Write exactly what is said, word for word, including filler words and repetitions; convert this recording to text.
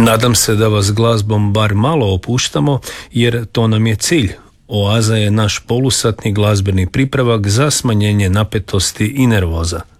Nadam se da vas glazbom bar malo opuštamo, jer to nam je cilj. Oaza je naš polusatni glazbeni pripravak za smanjenje napetosti i nervoza.